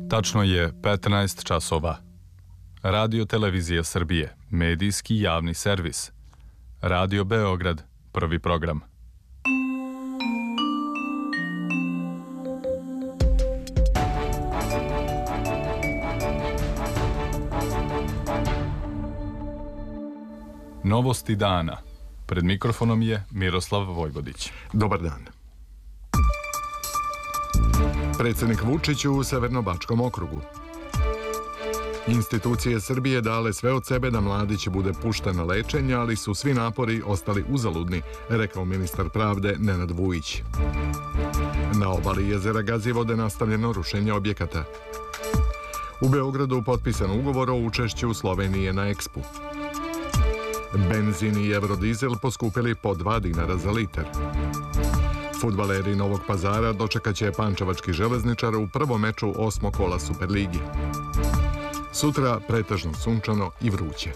Tačno je 15 časova. Radio Televizija Srbije, medijski javni servis. Radio Beograd, prvi program. Novosti dana. Pred mikrofonom je Miroslav Vojvodić. Dobar dan. Predsjednik Vučić u Severnobačkom okrugu. Institucije Srbije dale sve od sebe da Mladić bude pušten na lečenje, ali su svi napori ostali uzaludni, rekao ministar pravde Nenad Vujić. Na obali jezera Gazivode nastavljeno rušenje objekata. U Beogradu potpisan ugovor o učešću Slovenije na Expu. Benzin i Eurodizel poskupili po 2 dinara za litar. Fudbaleri Novog Pazara dočekat će pančevački Železničar u prvom meču 8. kola Superligi. Sutra pretežno sunčano i vruće.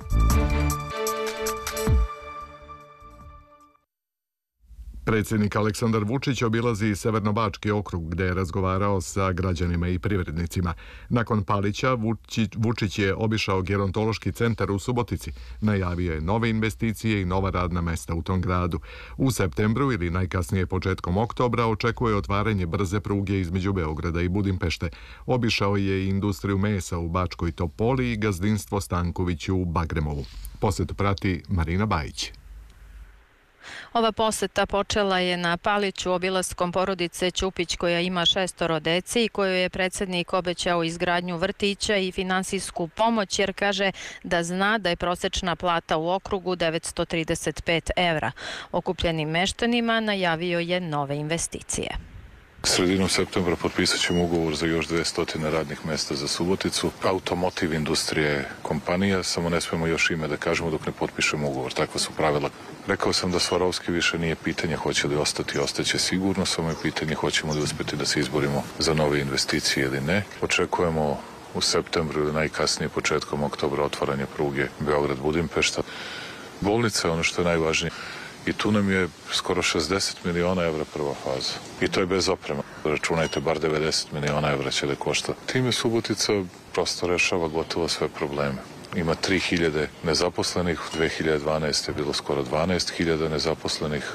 Predsjednik Aleksandar Vučić obilazi Severnobački okrug gdje je razgovarao sa građanima i privrednicima. Nakon Palića, Vučić je obišao gerontološki centar u Subotici. Najavio je nove investicije i nova radna mesta u tom gradu. U septembru ili najkasnije početkom oktobra očekuje otvaranje brze pruge između Beograda i Budimpešte. Obišao je i industriju mesa u Bačkoj Topoli i gazdinstvo Stanković u Bagremovu. Posjetu prati Marina Bajić. Ova poseta počela je na Paliću obilaskom porodice Ćupić koja ima 6 dece i kojoj je predsjednik obećao izgradnju vrtića i finansijsku pomoć jer kaže da zna da je prosječna plata u okrugu 935 evra. Okupljenim meštanima najavio je nove investicije. Sredinom septembra potpisat ćemo ugovor za još 200 radnih mesta za Suboticu. Automotiv industrije kompanija, samo ne smemo još ime da kažemo dok ne potpišemo ugovor. Takva su pravila. Rekao sam da Svarovski više nije pitanje hoće li ostati, ostaće sigurno, samo je pitanje hoćemo li uspjeti da se izborimo za nove investicije ili ne. Očekujemo u septembru ili najkasnije početkom oktobra otvaranje pruge Beograd-Budimpešta. Bolnica je ono što je najvažnije. I tu nam je skoro 60 miliona evra prva faza. I to je bez oprema. Računajte, bar 90 miliona evra će da košta. Time Subotica prosto rešava gotovo sve probleme. Ima 3000 nezaposlenih, u 2012. je bilo skoro 12.000 nezaposlenih.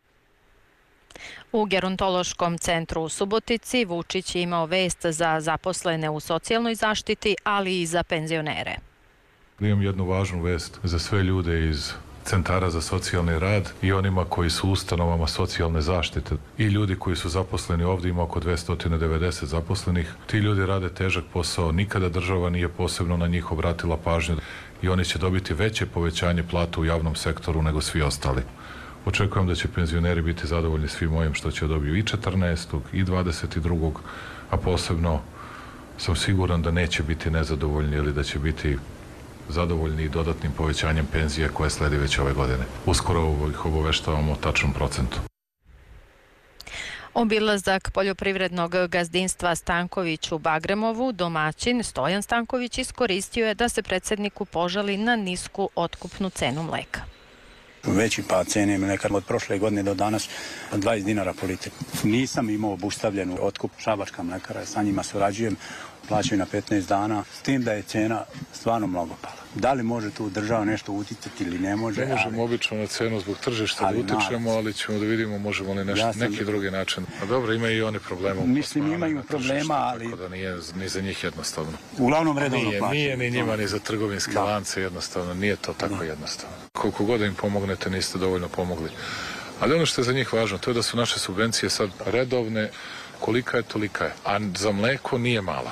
U gerontološkom centru u Subotici Vučić je imao vest za zaposlene u socijalnoj zaštiti, ali i za penzionere. Imam jednu važnu vest za sve ljude iz centara za socijalni rad i onima koji su u ustanovama socijalne zaštite. I ljudi koji su zaposleni ovdje, ima oko 290 zaposlenih. Ti ljudi rade težak posao, nikada država nije posebno na njih obratila pažnju i oni će dobiti veće povećanje plata u javnom sektoru nego svi ostali. Očekujem da će penzioneri biti zadovoljni svim mojim što će dobiju i 14. i 22. a posebno sam siguran da neće biti nezadovoljni ili da će biti zadovoljni i dodatnim povećanjem penzije koje sledi već ove godine. Uskoro ih obaveštavamo o tačnom procentu. Obilazak poljoprivrednog gazdinstva Stanković u Bagremovu domaćin Stojan Stanković iskoristio je da se predsjedniku požali na nisku otkupnu cenu mleka. Veći pad cene mleka od prošle godine do danas 20 dinara po litru. Nisam imao obustavljenu otkup Šabačka mlekara, sa njima surađujem, plaćaju na 15 dana, s tim da je cena stvarno mnogo pala. Da li može tu država nešto uticati ili ne može? Ne možemo obično na cenu zbog tržišta da utičemo, ali ćemo da vidimo možemo li neki drugi način. A dobro, ima i oni problema. Mislim, imaju problema, ali tako da nije ni za njih jednostavno. Uglavnom redovno plaćaju. Nije ni njima ni za trgovinske lance jednostavno, nije to tako jednostavno. Koliko god im pomognete, niste dovoljno pomogli. Ali ono što je za njih važno, to je da su naše subvencije sad redovne, kolika je, tolika je. A za mleko nije mala.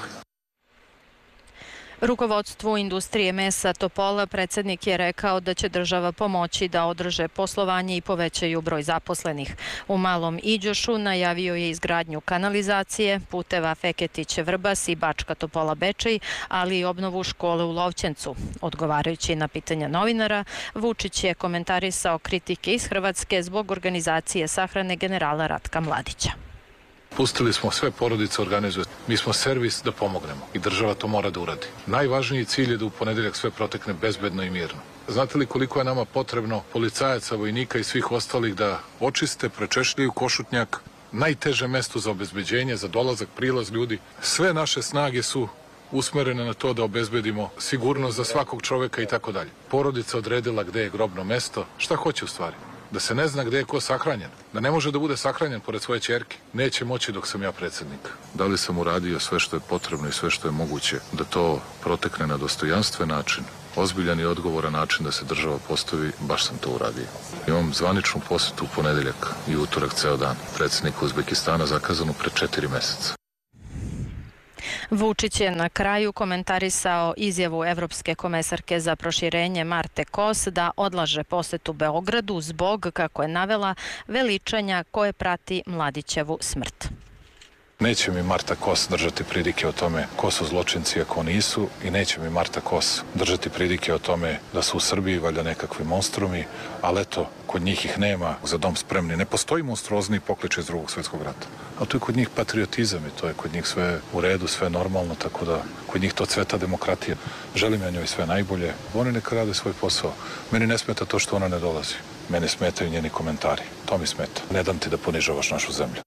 Rukovodstvu industrije mesa Topola predsjednik je rekao da će država pomoći da održe poslovanje i povećaju broj zaposlenih. U Malom Iđošu najavio je izgradnju kanalizacije, puteva Feketić-Vrbas i Bačka Topola-Bečej, ali i obnovu škole u Lovćencu. Odgovarajući na pitanja novinara, Vučić je komentarisao kritike iz Hrvatske zbog organizacije sahrane generala Ratka Mladića. Pustili smo sve porodice organizuje. Mi smo servis da pomognemo i država to mora da uradi. Najvažniji cilj je da u ponedeljak sve protekne bezbedno i mirno. Znate li koliko je nama potrebno policajaca, vojnika i svih ostalih da očiste, prečešljaju Košutnjak, najteže mesto za obezbeđenje, za dolazak, prilaz ljudi. Sve naše snage su usmerene na to da obezbedimo sigurnost za svakog čoveka i tako dalje. Porodica odredila gde je grobno mesto. Šta hoće u stvari? Da se ne zna gde je ko sahranjen. Da ne može da bude sahranjen pored svoje ćerke. Neće moći dok sam ja predsednik. Da li sam uradio sve što je potrebno i sve što je moguće da to protekne na dostojanstven način, ozbiljan i odgovoran način da se država postavi, baš sam to uradio. Imam zvaničnu posetu u ponedeljak i utorak ceo dan. Predsednika Uzbekistana zakazanu pre 4 meseca. Vučić je na kraju komentarisao izjavu Evropske komesarke za proširenje Marte Kos da odlaže posetu Beogradu zbog, kako je navela, veličanja koje prati Mladićevu smrt. Neće mi Marta Kos držati pridike o tome ko su zločinci ako nisu i neće mi Marta Kos držati pridike o tome da su u Srbiji valjda nekakvi monstrumi, ali eto, kod njih ih nema za dom spremni. Ne postoji monstruozni poklič iz Drugog svjetskog rata. Ali to je kod njih patriotizam i to je kod njih sve u redu, sve normalno, tako da kod njih to cveta demokratija. Želim ja njoj sve najbolje. Oni neka rade svoj posao. Meni ne smeta to što ona ne dolazi. Meni smetaju njeni komentari. To mi smeta. Ne dam ti da ponižavaš našu zemlju.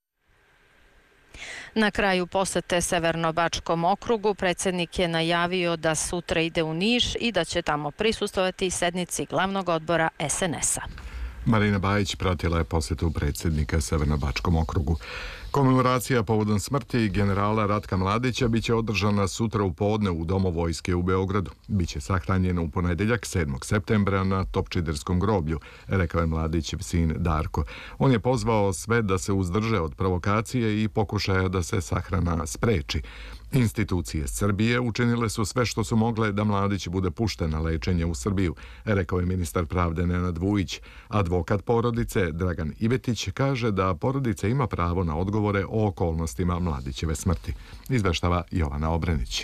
Na kraju posete Severno-Bačkom okrugu predsjednik je najavio da sutra ide u Niš i da će tamo prisustvovati sednici glavnog odbora SNS-a. Marina Bajić pratila je posjetu predsjednika Severno-Bačkom okrugu. Komemoracija povodom smrti generala Ratka Mladića biće održana sutra u podne u Domu vojske u Beogradu. Biće sahranjena u ponedeljak 7. septembra na Topčiderskom groblju, rekao je Mladićev sin Darko. On je pozvao sve da se uzdrže od provokacije i pokušaja da se sahrana spreči. Institucije Srbije učinile su sve što su mogle da Mladić bude pušten na lečenje u Srbiju, rekao je ministar pravde Nenad Vujić. Advokat porodice Dragan Ivetić kaže da porodica ima pravo na odgovore o okolnostima Mladićeve smrti. Izveštava Jovana Obrenić.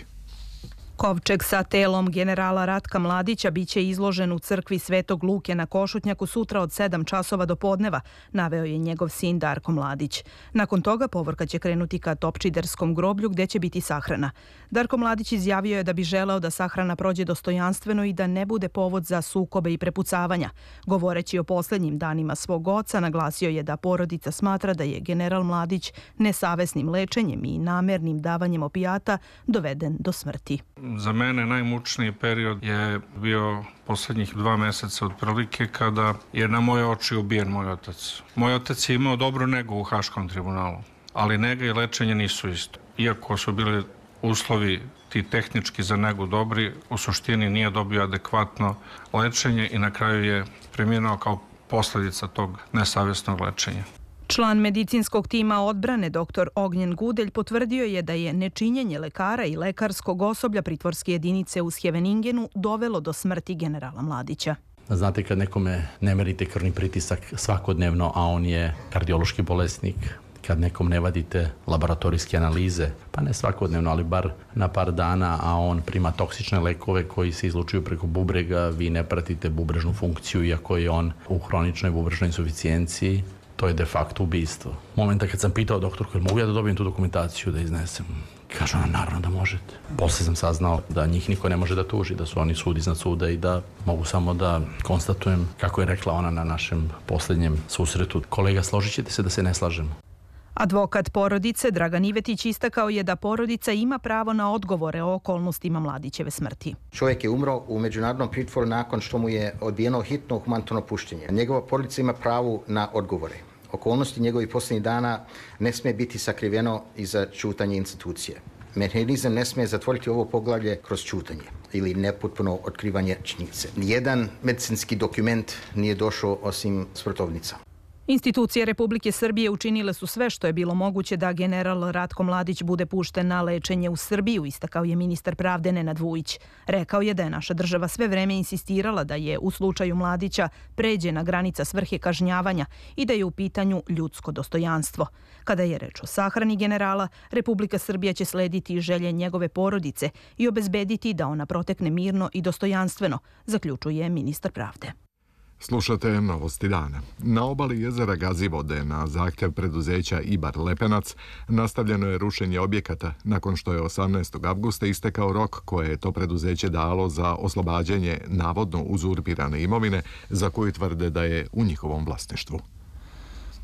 Kovčeg sa telom generala Ratka Mladića biće izložen u crkvi Svetog Luke na Košutnjaku sutra od 7 časova do podneva, naveo je njegov sin Darko Mladić. Nakon toga povorka će krenuti ka Topčiderskom groblju gde će biti sahrana. Darko Mladić izjavio je da bi želeo da sahrana prođe dostojanstveno i da ne bude povod za sukobe i prepucavanja. Govoreći o posljednjim danima svog oca, naglasio je da porodica smatra da je general Mladić nesavesnim lečenjem i namernim davanjem opijata doveden do smrti. Za mene najmučniji period je bio posljednjih 2 meseca otprilike kada je na moje oči ubijen moj otac. Moj otac je imao dobru negu u Haškom tribunalu, ali nega i lečenje nisu isto. Iako su bili uslovi ti tehnički za negu dobri, u suštini nije dobio adekvatno lečenje i na kraju je preminuo kao posljedica tog nesavjesnog lečenja. Član medicinskog tima odbrane dr. Ognjen Gudelj potvrdio je da je nečinjenje lekara i lekarskog osoblja pritvorske jedinice u Schjeveningenu dovelo do smrti generala Mladića. Znate, kad nekome ne merite krvni pritisak svakodnevno, a on je kardiološki bolesnik, kad nekom ne vadite laboratorijske analize, pa ne svakodnevno, ali bar na par dana, a on prima toksične lekove koji se izlučuju preko bubrega, vi ne pratite bubrežnu funkciju, iako je on u hroničnoj bubrežnoj insuficijenciji, to je de facto ubistvo. Momenta kad sam pitao doktorku, mogu ja da dobijem tu dokumentaciju da iznesem? Kaže ona, naravno da možete. Posle sam saznao da njih niko ne može da tuži, da su oni sud iznad suda i da mogu samo da konstatujem, kako je rekla ona na našem posljednjem susretu. Kolega, složit ćete se da se ne slažemo. Advokat porodice Dragan Ivetić istakao je da porodica ima pravo na odgovore o okolnostima Mladićeve smrti. Čovjek je umro u međunarodnom pritvoru nakon što mu je odbijeno hitno humanitarno puštenje. Njegova porodica ima pravo na odgovore. Okolnosti njegovih posljednjih dana ne smije biti sakriveno iza ćutanja institucije. Mehanizam ne smije zatvoriti ovo poglavlje kroz ćutanje ili nepotpuno otkrivanje činjenice. Nijedan medicinski dokument nije došao osim smrtovnica. Institucije Republike Srbije učinile su sve što je bilo moguće da general Ratko Mladić bude pušten na lečenje u Srbiju, istakao je ministar pravde Nenad Vujić. Rekao je da je naša država sve vreme insistirala da je u slučaju Mladića pređena granica svrhe kažnjavanja i da je u pitanju ljudsko dostojanstvo. Kada je reč o sahrani generala, Republika Srbija će slediti želje njegove porodice i obezbediti da ona protekne mirno i dostojanstveno, zaključuje ministar pravde. Slušate novosti dana. Na obali jezera Gazivode na zahtjev preduzeća Ibar Lepenac nastavljeno je rušenje objekata nakon što je 18. avgusta istekao rok koje je to preduzeće dalo za oslobađanje navodno uzurpirane imovine za koju tvrde da je u njihovom vlasništvu.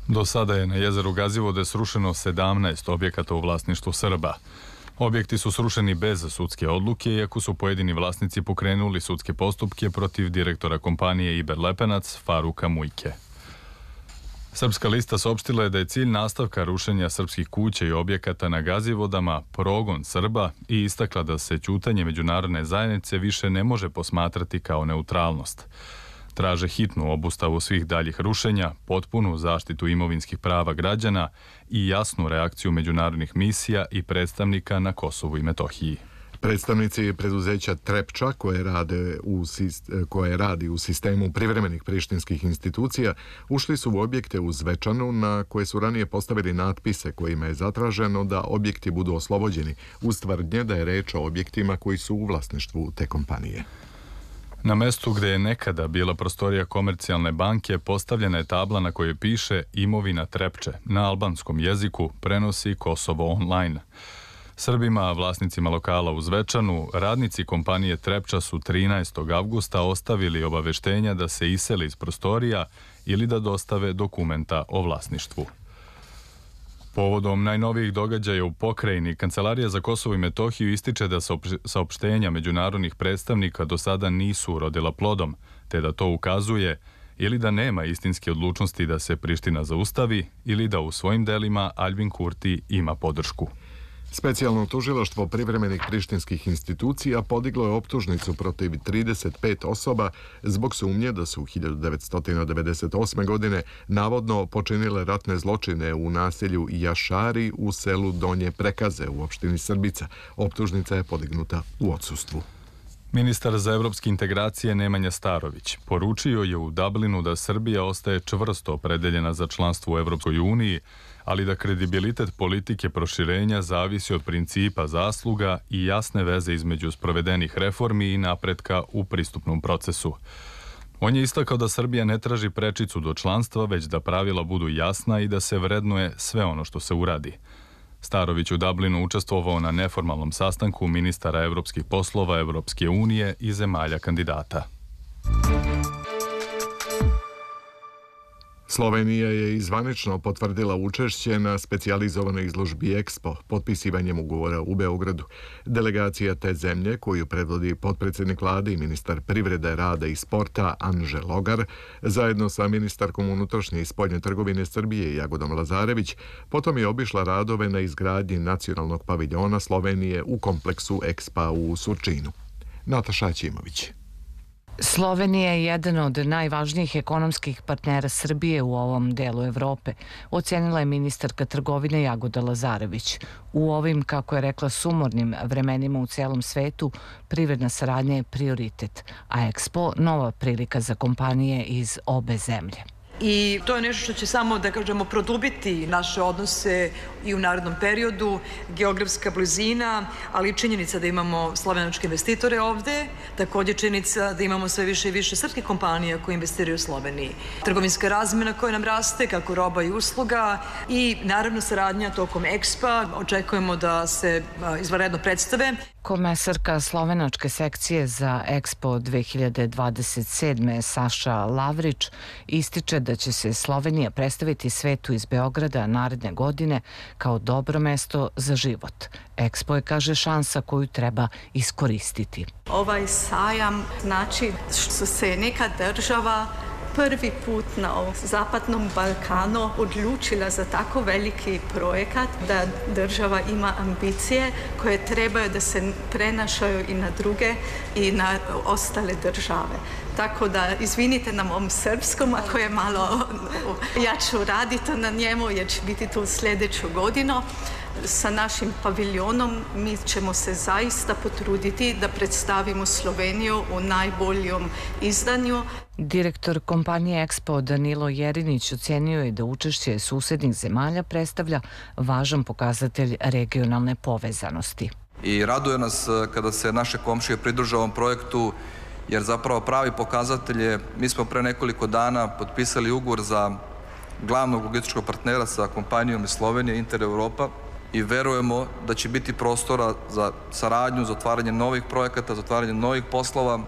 Do sada je na jezeru Gazivode srušeno 17 objekata u vlasništvu Srba. Objekti su srušeni bez sudske odluke, iako su pojedini vlasnici pokrenuli sudske postupke protiv direktora kompanije Iber Lepenac Faruka Mujke. Srpska lista saopštila je da je cilj nastavka rušenja srpskih kuća i objekata na Gazivodama progon Srba i istakla da se ćutanje međunarodne zajednice više ne može posmatrati kao neutralnost. Traže hitnu obustavu svih daljih rušenja, potpunu zaštitu imovinskih prava građana i jasnu reakciju međunarodnih misija i predstavnika na Kosovu i Metohiji. Predstavnici preduzeća Trepča, koje radi u sistemu privremenih prištinskih institucija, ušli su u objekte u Zvečanu na koje su ranije postavili natpise kojima je zatraženo da objekti budu oslobođeni, uz tvrdnje da je reč o objektima koji su u vlasništvu te kompanije. Na mestu gde je nekada bila prostorija Komercijalne banke postavljena je tabla na kojoj piše imovina Trepče na albanskom jeziku prenosi Kosovo online. Srbima, vlasnicima lokala u Zvečanu, radnici kompanije Trepča su 13. avgusta ostavili obaveštenja da se isele iz prostorija ili da dostave dokumenta o vlasništvu. Povodom najnovijih događaja u pokrajini, Kancelarija za Kosovo i Metohiju ističe da saopštenja međunarodnih predstavnika do sada nisu urodila plodom, te da to ukazuje ili da nema istinske odlučnosti da se Priština zaustavi ili da u svojim delima Aljbin Kurti ima podršku. Specijalno tužilaštvo privremenih prištinskih institucija podiglo je optužnicu protiv 35 osoba zbog sumnje da su 1998. godine navodno počinile ratne zločine u naselju Jašari u selu Donje Prekaze u opštini Srbica. Optužnica je podignuta u odsustvu. Ministar za evropske integracije Nemanja Starović poručio je u Dublinu da Srbija ostaje čvrsto opredeljena za članstvo u Evropskoj uniji, ali da kredibilitet politike proširenja zavisi od principa zasluga i jasne veze između sprovedenih reformi i napretka u pristupnom procesu. On je istakao da Srbija ne traži prečicu do članstva, već da pravila budu jasna i da se vrednuje sve ono što se uradi. Starović u Dublinu učestvovao na neformalnom sastanku ministara evropskih poslova Evropske unije i zemalja kandidata. Slovenija je zvanično potvrdila učešće na specijalizovanoj izložbi EXPO potpisivanjem ugovora u Beogradu. Delegacija te zemlje, koju predvodi potpredsjednik vlade i ministar privrede, rada i sporta Anže Logar, zajedno sa ministarkom unutrašnje i spoljne trgovine Srbije Jagodom Lazarević, potom je obišla radove na izgradnji nacionalnog paviljona Slovenije u kompleksu EXPO u Surčinu. Nataša Ćimović. Slovenija je jedan od najvažnijih ekonomskih partnera Srbije u ovom delu Evrope, ocenila je ministarka trgovine Jagoda Lazarević. U ovim, kako je rekla, sumornim vremenima u celom svetu, privredna saradnja je prioritet, a EXPO nova prilika za kompanije iz obe zemlje. I to je nešto što će samo, da kažemo, produbiti naše odnose i u narednom periodu, geografska blizina, ali i činjenica da imamo slovenačke investitore ovde, također činjenica da imamo sve više i više srpskih kompanija koje investiraju u Sloveniji. Trgovinska razmjena koja nam raste, kako roba i usluga, i naravno saradnja tokom EXPO, očekujemo da se izvanredno predstave. Komesarka slovenačke sekcije za EXPO 2027. Saša Lavrić ističe da će se Slovenija predstaviti svetu iz Beograda naredne godine kao dobro mesto za život. EXPO je, kaže, šansa koju treba iskoristiti. Ovaj sajam znači što se neka država prvi put na Zapadnom Balkanu odlučila za tako veliki projekat, da država ima ambicije koje trebaju da se prenašaju i na druge i na ostale države. Tako da izvinite na mom srpskom, ako je malo, ja ću raditi na njemu jer će biti tu sljedeću godinu. Sa našim paviljonom mi ćemo se zaista potruditi da predstavimo Sloveniju u najboljom izdanju. Direktor kompanije EXPO Danilo Jerinić ocenio je da učešće susednih zemalja predstavlja važan pokazatelj regionalne povezanosti. I raduje nas kada se naše komšije pridruže ovom projektu, jer zapravo pravi pokazatelj je, mi smo pre nekoliko dana potpisali ugovor za glavnog logističkog partnera sa kompanijom iz Slovenije, Inter Europa, i verujemo da će biti prostora za saradnju, za otvaranje novih projekata, za otvaranje novih poslova,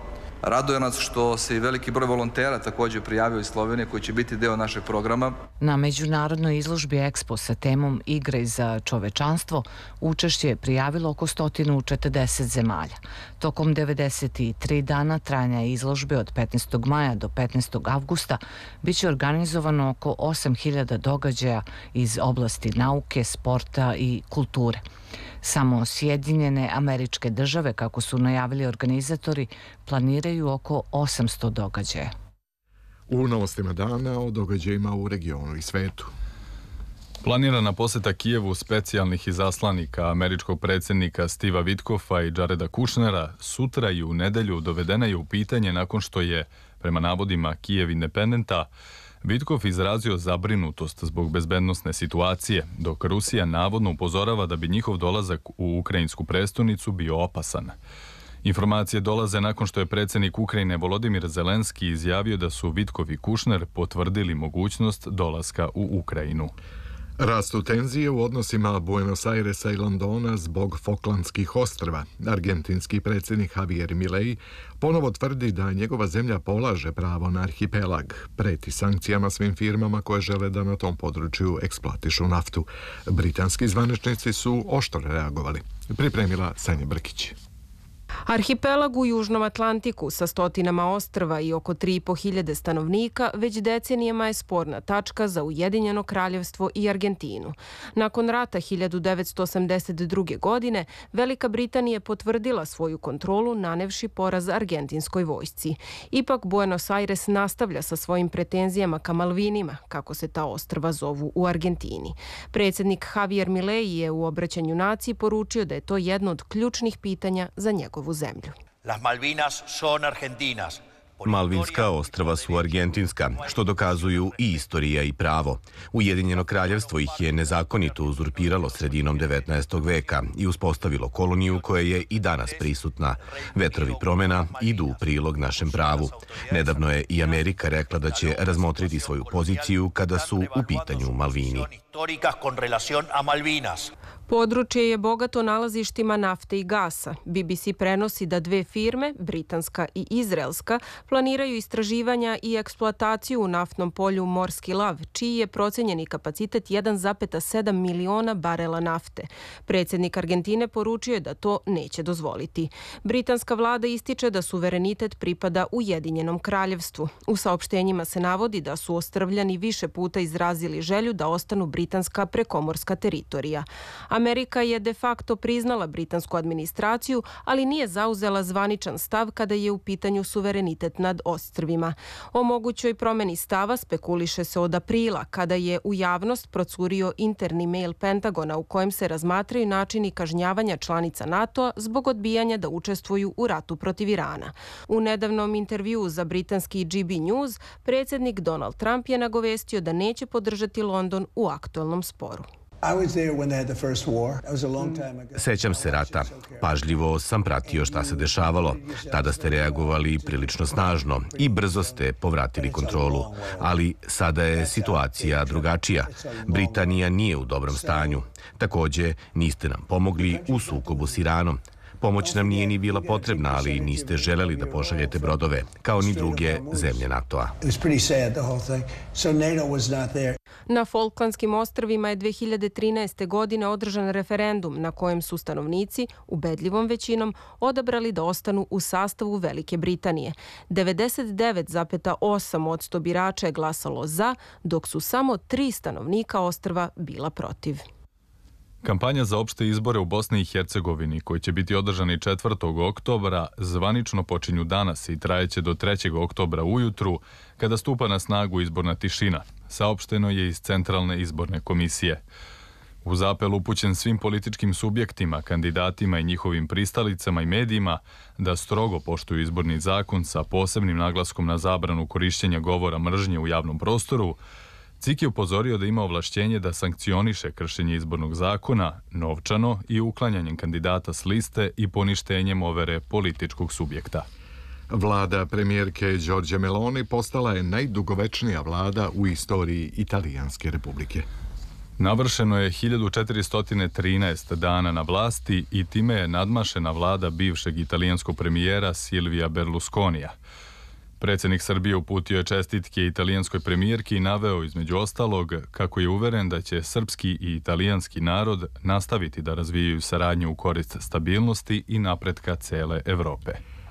Raduje nas što se i veliki broj volontera također prijavio iz Slovenije koji će biti deo našeg programa. Na međunarodnoj izložbi Expo sa temom Igre za čovečanstvo učešće je prijavilo oko 140 zemalja. Tokom 93 dana trajanja izložbe od 15. maja do 15. avgusta biće organizovano oko 8000 događaja iz oblasti nauke, sporta i kulture. Samo Sjedinjene Američke Države, kako su najavili organizatori, planiraju oko 800 događaja. U novostima dana o događajima u regionu i svetu. Planirana poseta Kijevu specijalnih izaslanika američkog predsjednika Steva Witkoffa i Jareda Kushnera sutra i u nedelju dovedena je u pitanje nakon što je, prema navodima Kijev Independenta, Witkoff izrazio zabrinutost zbog bezbednosne situacije, dok Rusija navodno upozorava da bi njihov dolazak u ukrajinsku prestonicu bio opasan. Informacije dolaze nakon što je predsjednik Ukrajine Volodimir Zelenski izjavio da su Witkov i Kushner potvrdili mogućnost dolaska u Ukrajinu. Rastu tenzije u odnosima Buenos Airesa i Londona zbog Falklandskih ostrva. Argentinski predsjednik Javier Milei ponovo tvrdi da njegova zemlja polaže pravo na arhipelag, preti sankcijama svim firmama koje žele da na tom području eksploatišu naftu. Britanski zvaničnici su oštro reagovali. Pripremila Sanja Brkić. Arhipelag u Južnom Atlantiku sa stotinama ostrva i oko 3.500 stanovnika već decenijama je sporna tačka za Ujedinjeno Kraljevstvo i Argentinu. Nakon rata 1982. godine Velika Britanija je potvrdila svoju kontrolu nanevši poraz argentinskoj vojsci. Ipak Buenos Aires nastavlja sa svojim pretenzijama ka Malvinima, kako se ta ostrva zovu u Argentini. Predsjednik Javier Milei je u obraćanju naciji poručio da je to jedno od ključnih pitanja za njegovu zemlju. Malvinska ostrva su argentinska, što dokazuju i istorija i pravo. Ujedinjeno kraljevstvo ih je nezakonito uzurpiralo sredinom 19. veka i uspostavilo koloniju koja je i danas prisutna. Vetrovi promjena idu u prilog našem pravu. Nedavno je i Amerika rekla da će razmotriti svoju poziciju kada su u pitanju Malvini. Područje je bogato nalazištima nafte i gasa. BBC prenosi da dve firme, britanska i izraelska, planiraju istraživanja i eksploataciju u naftnom polju Morski lav, čiji je procenjeni kapacitet 1,7 miliona barela nafte. Predsjednik Argentine poručio je da to neće dozvoliti. Britanska vlada ističe da suverenitet pripada Ujedinjenom kraljevstvu. U saopštenjima se navodi da su ostrvljani više puta izrazili želju da ostanu britanska prekomorska teritorija. Amerika je de facto priznala britansku administraciju, ali nije zauzela zvaničan stav kada je u pitanju suverenitet nad ostrvima. O mogućoj promjeni stava spekuliše se od aprila, kada je u javnost procurio interni mail Pentagona u kojem se razmatraju načini kažnjavanja članica NATO-a zbog odbijanja da učestvuju u ratu protiv Irana. U nedavnom intervjuu za britanski GB News, predsjednik Donald Trump je nagovestio da neće podržati London u aktualnom sporu. Sećam se rata. Pažljivo sam pratio šta se dešavalo. Tada ste reagovali prilično snažno i brzo ste povratili kontrolu. Ali sada je situacija drugačija. Britanija nije u dobrom stanju. Također, niste nam pomogli u sukobu s Iranom. Pomoć nam nije ni bila potrebna, ali niste želeli da pošaljete brodove, kao ni druge zemlje NATO-a. Na Falklandskim ostrvima je 2013. godine održan referendum na kojem su stanovnici, ubedljivom većinom, odabrali da ostanu u sastavu Velike Britanije. 99,8% birača je glasalo za, dok su samo 3 stanovnika ostrva bila protiv. Kampanja za opšte izbore u Bosni i Hercegovini, koji će biti održani 4. oktobra, zvanično počinju danas i trajeće do 3. oktobra ujutru, kada stupa na snagu izborna tišina, saopšteno je iz Centralne izborne komisije. Uz apel upućen svim političkim subjektima, kandidatima i njihovim pristalicama i medijima da strogo poštuju izborni zakon sa posebnim naglaskom na zabranu korišćenja govora mržnje u javnom prostoru, CIK je upozorio da ima ovlašćenje da sankcioniše kršenje izbornog zakona novčano i uklanjanjem kandidata s liste i poništenjem overe političkog subjekta. Vlada premijerke Giorgia Meloni postala je najdugovečnija vlada u istoriji Italijanske republike. Navršeno je 1413 dana na vlasti i time je nadmašena vlada bivšeg italijanskog premijera Silvija Berlusconija. Predsjednik Srbije uputio je čestitke italijanskoj premijerki i naveo između ostalog kako je uveren da će srpski i italijanski narod nastaviti da razvijaju saradnju u korist stabilnosti i napretka cele Evrope.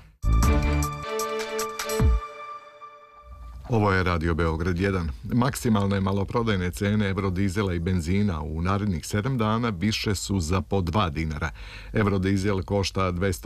Ovo je Radio Beograd 1. Maksimalne maloprodajne cene eurodizela i benzina u narednih 7 dana više su za po 2 dinara. Eurodizel košta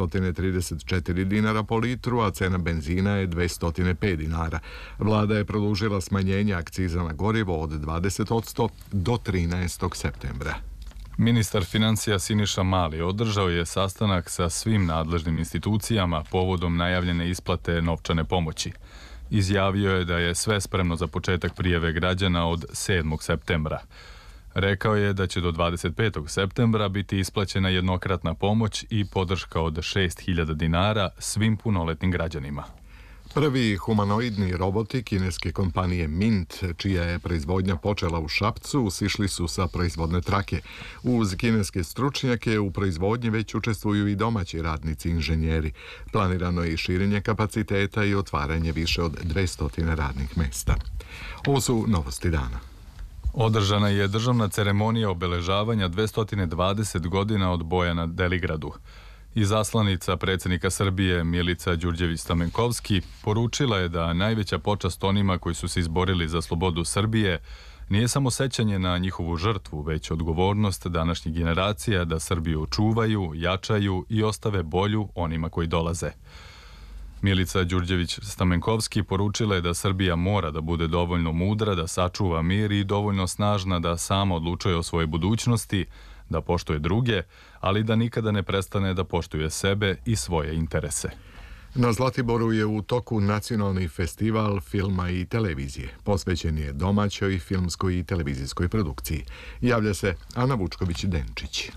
234 dinara po litru, a cena benzina je 205 dinara. Vlada je produžila smanjenje akciza na gorivo od 20% do 13. septembra. Ministar financija Siniša Mali održao je sastanak sa svim nadležnim institucijama povodom najavljene isplate novčane pomoći. Izjavio je da je sve spremno za početak prijave građana od 7. septembra. Rekao je da će do 25. septembra biti isplaćena jednokratna pomoć i podrška od 6.000 dinara svim punoletnim građanima. Prvi humanoidni roboti kineske kompanije Mint, čija je proizvodnja počela u Šapcu, sišli su sa proizvodne trake. Uz kineske stručnjake u proizvodnji već učestvuju i domaći radnici inženjeri. Planirano je i širenje kapaciteta i otvaranje više od 200 radnih mesta. Ovo su novosti dana. Održana je državna ceremonija obeležavanja 220 godina od boja na Deligradu. Izaslanica predsjednika Srbije Milica Đurđević-Stamenkovski poručila je da najveća počast onima koji su se izborili za slobodu Srbije nije samo sećanje na njihovu žrtvu, već odgovornost današnjih generacija da Srbiju čuvaju, jačaju i ostave bolju onima koji dolaze. Milica Đurđević-Stamenkovski poručila je da Srbija mora da bude dovoljno mudra da sačuva mir i dovoljno snažna da sama odlučuje o svojoj budućnosti, da poštuje druge, ali da nikada ne prestane da poštuje sebe i svoje interese. Na Zlatiboru je u toku nacionalni festival filma i televizije. Posvećen je domaćoj filmskoj i televizijskoj produkciji. Javlja se Ana Vučković-Denčić.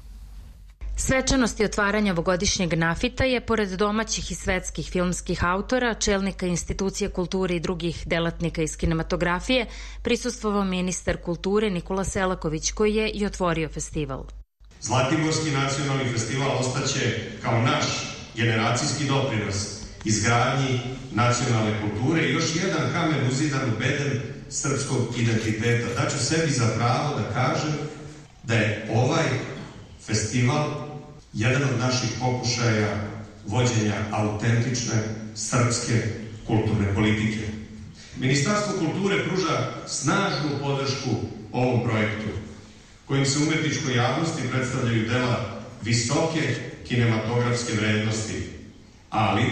Svečanosti otvaranja ovogodišnjeg NAFIT-a je, pored domaćih i svetskih filmskih autora, čelnika institucije kulture i drugih delatnika iz kinematografije, prisustvovao ministar kulture Nikola Selaković, koji je i otvorio festival. Zlatiborski nacionalni festival ostaće kao naš generacijski doprinos izgradnji nacionalne kulture i još jedan kamen uzidan u beden srpskog identiteta. Daću sebi za pravo da kažem da je ovaj festival jedan od naših pokušaja vođenja autentične srpske kulturne politike. Ministarstvo kulture pruža snažnu podršku ovom projektu, kojim se umetničkoj javnosti predstavljaju dela visoke kinematografske vrednosti, ali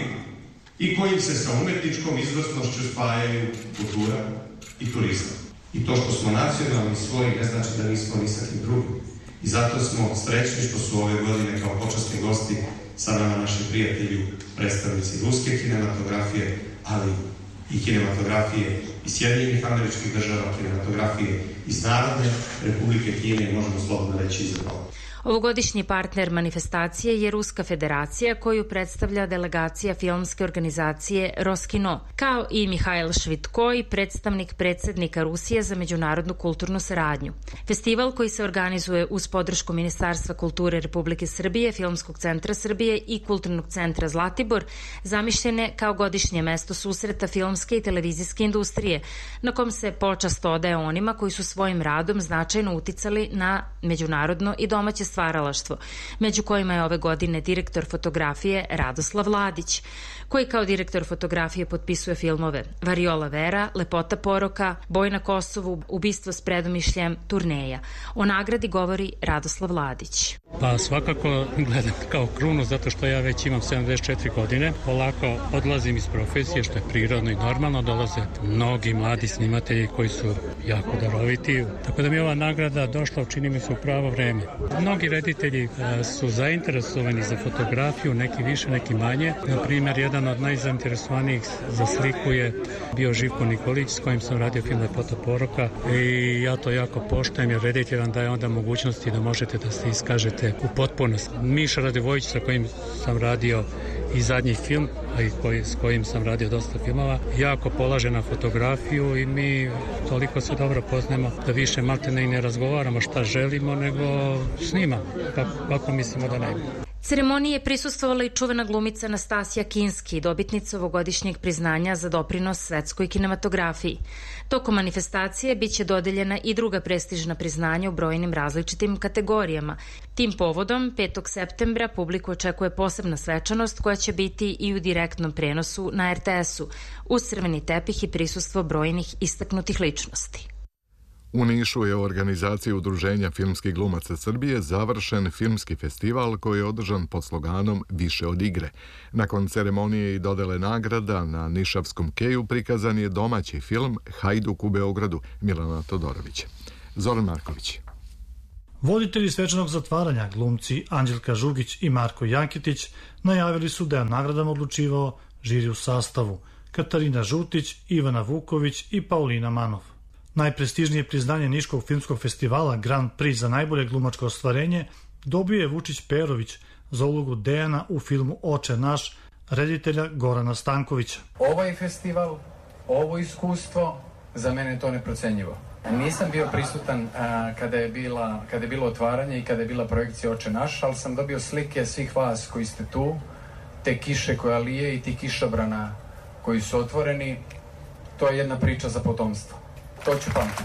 i kojim se sa umetničkom izvrsnošću spajaju kultura i turizam. I to što smo nacionalni svoji ne znači da nismo ni sa kim drugim. I zato smo srećni što su ove godine kao počasni gosti sa nama naši prijatelji, predstavnici ruske kinematografije, ali i kinematografije iz Sjedinjenih Američkih Država, kinematografije iz Narodne Republike Kine, možemo slobodno reći iz Evrope. Ovogodišnji partner manifestacije je Ruska federacija, koju predstavlja delegacija filmske organizacije Roskino, kao i Mihajl Švitkoj, predstavnik predsjednika Rusije za međunarodnu kulturnu saradnju. Festival, koji se organizuje uz podršku Ministarstva kulture Republike Srbije, Filmskog centra Srbije i Kulturnog centra Zlatibor, zamišljen je kao godišnje mesto susreta filmske i televizijske industrije, na kom se počast odaje onima koji su svojim radom značajno uticali na međunarodno i domaće stvaralaštvo, među kojima je ove godine direktor fotografije Radoslav Vladić, koji kao direktor fotografije potpisuje filmove Variola Vera, Lepota poroka, Boj na Kosovu, Ubistvo s predomišljem, Turneja. O nagradi govori Radoslav Vladić. Pa svakako gledam kao krunu, zato što ja već imam 74 godine. Polako odlazim iz profesije, što je prirodno i normalno. Dolaze mnogi mladi snimatelji koji su jako daroviti. Tako da mi je ova nagrada došla, čini mi se, u pravo vreme. Mnogi reditelji su zainteresovani za fotografiju, neki više, neki manje. Na primjer, jedan od najzainteresovanijih za sliku je bio Živko Nikolić, s kojim sam radio film Lepota poroka, i ja to jako poštujem, jer reditelj vam daje onda mogućnosti da možete da se iskažete u potpunosti. Miša Radivojić, sa kojim sam radio i zadnji film, a i s kojim sam radio dosta filmova, jako polaže na fotografiju i mi toliko se dobro poznajemo da više maltene i ne razgovaramo šta želimo, nego snimamo kako mislimo da najbolje. Ceremoniji je prisustvovala i čuvena glumica Nastasija Kinski, dobitnica ovogodišnjeg priznanja za doprinos svetskoj kinematografiji. Tokom manifestacije biće dodeljena i druga prestižna priznanja u brojnim različitim kategorijama. Tim povodom, 5. septembra publiku očekuje posebna svečanost koja će biti i u direktnom prenosu na RTS-u, uz crveni tepih i prisustvo brojnih istaknutih ličnosti. U Nišu je u organizaciji Udruženja filmskih glumaca Srbije završen filmski festival koji je održan pod sloganom Više od igre. Nakon ceremonije i dodele nagrada na Nišavskom keju prikazan je domaći film Hajduk u Beogradu Milana Todorovića. Zoran Marković. Voditelji svečanog zatvaranja, glumci Anđelka Žugić i Marko Janketić, najavili su da je nagradama odlučivao žiri u sastavu Katarina Žutić, Ivana Vuković i Paulina Manov. Najprestižnije priznanje Niškog filmskog festivala Grand Prix za najbolje glumačko ostvarenje dobio je Vučić Perović za ulogu Dejana u filmu Oče naš reditelja Gorana Stankovića. Ovaj festival, ovo iskustvo, za mene je to neprocenjivo. Nisam bio prisutan kada je bilo otvaranje i kada je bila projekcija Oče naš, ali sam dobio slike svih vas koji ste tu, te kiše koja lije i ti kišobrana koji su otvoreni. To je jedna priča za potomstvo. To ću pamtiti.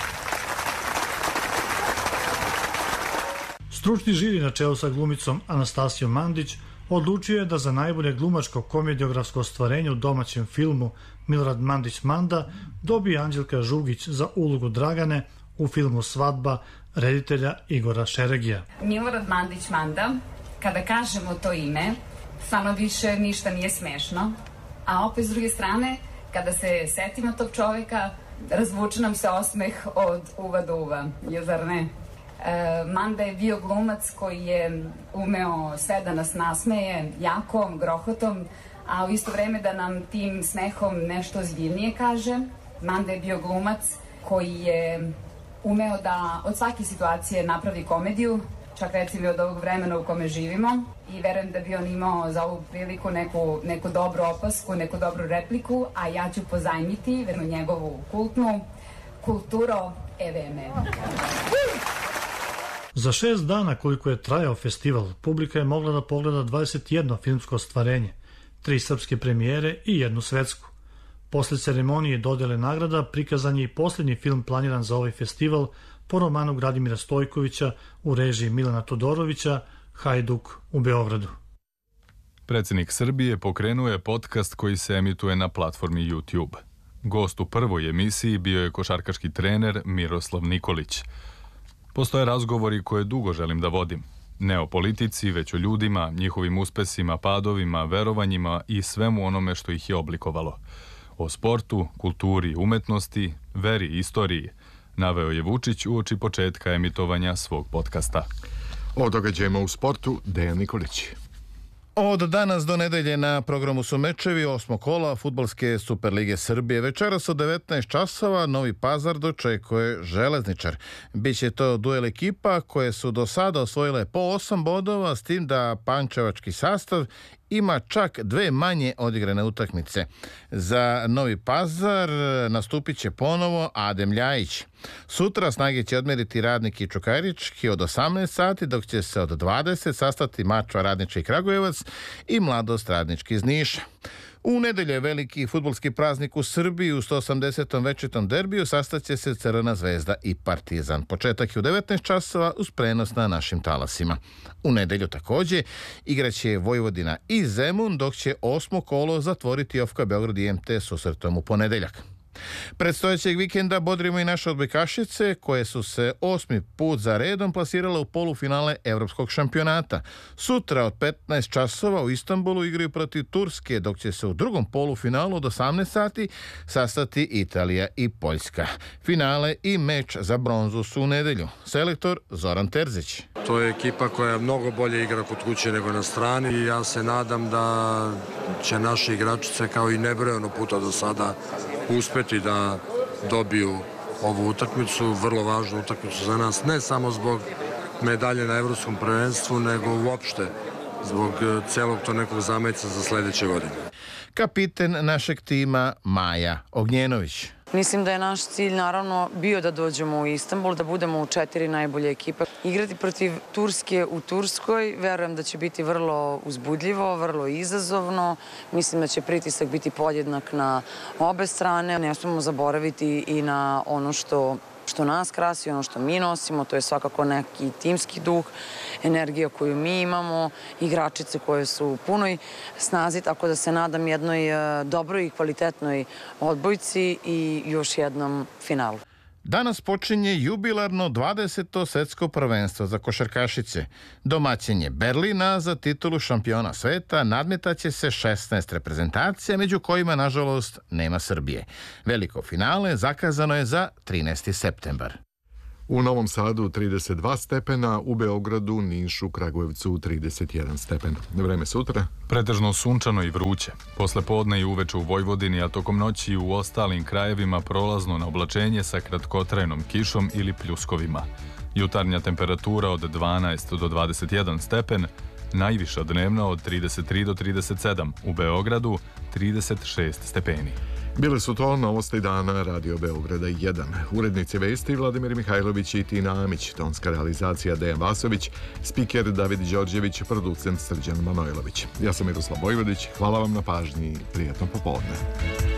Stručni žiri na čelu sa glumicom Anastasijom Mandić odlučio je da za najbolje glumačko komediografsko ostvarenje u domaćem filmu Milorad Mandić Manda dobije Anđelka Žugić za ulogu Dragane u filmu Svadba reditelja Igora Šeregija. Milorad Mandić Manda, kada kažemo to ime, samo više ništa nije smešno, a opet s druge strane, kada se setimo tog čoveka, razvuče nam se osmeh od uva do uva, je zar ne? Manda je bio glumac koji je umeo sve da nas nasmeje jakom, grohotom, a u isto vreme da nam tim smehom nešto ozbiljnije kaže. Manda je bio glumac koji je umeo da od svake situacije napravi komediju, čak recimo od ovog vremena u kome živimo, i verujem da bi on imao za ovu priliku neku dobru opasku, neku dobru repliku, a ja ću pozajmiti njegovu kultnu Kulturo EVM. Za 6 dana koliko je trajao festival, publika je mogla da pogleda 21 filmsko ostvarenje, 3 srpske premijere i 1 svetsku. Posle ceremonije dodele nagrada prikazan je i posljednji film planiran za ovaj festival po romanu Gradimira Stojkovića u režiji Milana Todorovića Hajduk u Beogradu. Predsjednik Srbije pokrenuo je podcast koji se emituje na platformi YouTube. Gost u prvoj emisiji bio je košarkaški trener Miroslav Nikolić. Postoje razgovori koje dugo želim da vodim. Ne o politici, već o ljudima, njihovim uspesima, padovima, verovanjima i svemu onome što ih je oblikovalo. O sportu, kulturi, umetnosti, veri i istoriji, naveo je Vučić uoči početka emitovanja svog podcasta. O događajima u sportu, Dejan Nikolić. Od danas do nedelje na programu su mečevi 8. kola Fudbalske Superlige Srbije. Večeras od 19 časova Novi Pazar dočekuje Železničar. Biće to duel ekipa koje su do sada osvojile po 8 bodova, s tim da pančevački sastav ima čak 2 manje odigrane utakmice. Za Novi Pazar nastupit će ponovo Adem Ljajić. Sutra snage će odmeriti Radnik i Čukarički od 18 sati, dok će se od 20 sastati Mačva Radnički Kragujevac i Mladost Radnički iz Niša. U nedelju je veliki fudbalski praznik u Srbiji. U 180. večitom derbiju sastaće se Crvena zvezda i Partizan. Početak je u 19 časova uz prenos na našim talasima. U nedelju također igraće Vojvodina i Zemun, dok će 8. kolo zatvoriti Ofka Beograd i MT susretom u ponedeljak. Predstojećeg vikenda bodrimo i naše odbojkašice koje su se 8. put za redom plasirale u polufinale Evropskog šampionata. Sutra od 15 časova u Istanbulu igraju protiv Turske, dok će se u drugom polufinalu od 18 sati sastati Italija i Poljska. Finale i meč za bronzu su u nedelju. Selektor Zoran Terzić. To je ekipa koja mnogo bolje igra kod kuće nego na strani i ja se nadam da će naše igračice kao i nebrojeno puta do sada uspeti da dobiju ovu utakmicu, vrlo važnu utakmicu za nas, ne samo zbog medalje na Evropskom prvenstvu, nego uopšte zbog celog to nekog zameca za sledeće godine. Kapiten našeg tima Maja Ognjenović. Mislim da je naš cilj naravno bio da dođemo u Istanbul, da budemo u 4 najbolje ekipe. Igrati protiv Turske u Turskoj, verujem da će biti vrlo uzbudljivo, vrlo izazovno. Mislim da će pritisak biti podjednak na obe strane. Ne smemo zaboraviti i na ono što nas krasi, ono što mi nosimo, to je svakako neki timski duh, energija koju mi imamo, igračice koje su u punoj snazi, tako da se nadam jednoj dobroj i kvalitetnoj odbojci i još jednom finalu. Danas počinje jubilarno 20. svetsko prvenstvo za košarkašice. Domaćin je Berlin, a za titulu šampiona sveta nadmetaće se 16 reprezentacija, među kojima, nažalost, nema Srbije. Veliko finale zakazano je za 13. septembar. U Novom Sadu 32 stepena, u Beogradu, Nišu, Kragujevcu 31 stepen. Vreme sutra? Pretežno sunčano i vruće. Posle podne i uveče u Vojvodini, a tokom noći i u ostalim krajevima prolazno na oblačenje sa kratkotrajnom kišom ili pljuskovima. Jutarnja temperatura od 12 do 21 stepen, najviša dnevna od 33 do 37, u Beogradu 36 stepeni. Bile su to novosti dana Radio Beograda 1. Urednici vesti Vladimir Mihajlović i Tina Amić, tonska realizacija Dejan Vasović, spiker David Đorđević, producent Srđan Manojlović. Ja sam Miroslav Vojvodić, hvala vam na pažnji i prijatno popodne.